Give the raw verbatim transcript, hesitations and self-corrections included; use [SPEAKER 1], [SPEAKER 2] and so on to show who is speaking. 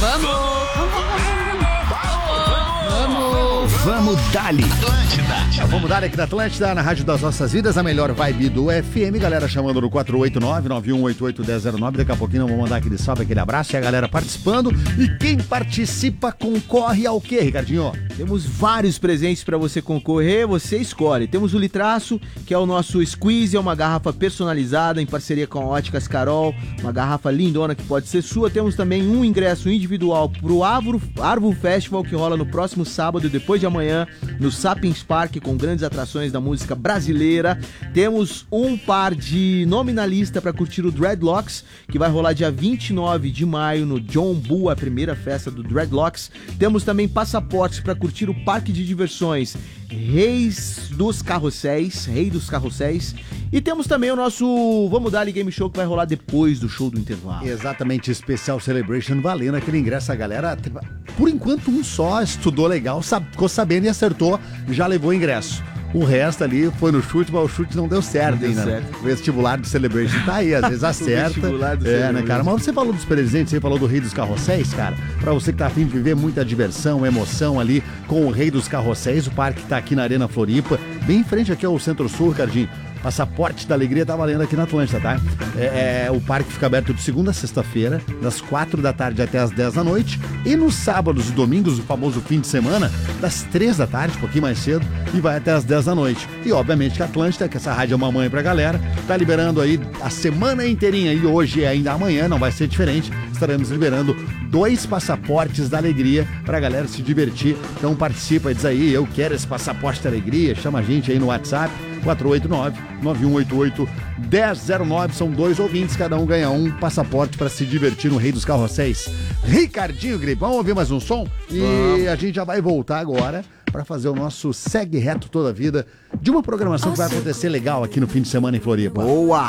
[SPEAKER 1] Vamos! Vamos!
[SPEAKER 2] Vamos dali!
[SPEAKER 3] Atlântida.
[SPEAKER 2] É, vamos dar aqui da Atlântida, na Rádio das Nossas Vidas, a melhor vibe do F M. Galera chamando no quatro oito nove, nove um oito oito, um zero zero nove. Daqui a pouquinho eu vou mandar aquele salve, aquele abraço e a galera participando. E quem participa concorre ao quê, Ricardinho?
[SPEAKER 4] Temos vários presentes para você concorrer, você escolhe. Temos o litraço, que é o nosso squeeze, é uma garrafa personalizada em parceria com a Óticas Carol, uma garrafa lindona que pode ser sua. Temos também um ingresso individual pro Arvo, Arvo Festival, que rola no próximo sábado, depois de amanhã, no Sapiens Park, com grandes atrações da música brasileira. Temos um par de nominalista para curtir o Dreadlocks, que vai rolar dia vinte e nove de maio no John Bull, a primeira festa do Dreadlocks. Temos também passaportes para curtir o Parque de Diversões Reis dos Carrosséis, Rei dos Carrosséis. E temos também o nosso Vamos Dar Game Show, que vai rolar depois do show do intervalo.
[SPEAKER 2] Exatamente, Special Celebration, valendo aquele ingresso. A galera, por enquanto, um só estudou legal, sabe, ficou sabendo e acertou, já levou o ingresso. O resto ali foi no chute, mas o chute não deu certo
[SPEAKER 4] não deu
[SPEAKER 2] ainda.
[SPEAKER 4] certo.
[SPEAKER 2] O vestibular do Celebration tá aí, às vezes acerta. É, né, cara? Mas você falou dos presentes, você falou do Rei dos Carrosséis, cara. Pra você que tá afim de viver muita diversão, emoção ali com o Rei dos Carrosséis, o parque tá aqui na Arena Floripa, bem em frente aqui ao Centro-Sul, Ricardinho. Passaporte da Alegria tá valendo aqui na Atlântida, tá? É, é, o parque fica aberto de segunda a sexta-feira, das quatro da tarde até as dez da noite. E nos sábados e domingos, o famoso fim de semana, das três da tarde, um pouquinho mais cedo, e vai até as dez da noite. E obviamente que a Atlântida, que essa rádio é mamãe pra galera, tá liberando aí a semana inteirinha. E hoje e ainda amanhã, não vai ser diferente, estaremos liberando dois passaportes da Alegria pra galera se divertir. Então participa e diz aí, eu quero esse passaporte da Alegria, chama a gente aí no WhatsApp, quatro oito nove, nove um oito oito, um zero zero nove. São dois ouvintes, cada um ganha um passaporte para se divertir no Rei dos Carrosséis. Ricardinho Gripe, vamos ouvir mais um som? E vamos. A gente já vai voltar agora para fazer o nosso Segue Reto Toda a Vida de uma programação que vai acontecer legal aqui no fim de semana em Floripa.
[SPEAKER 4] Boa!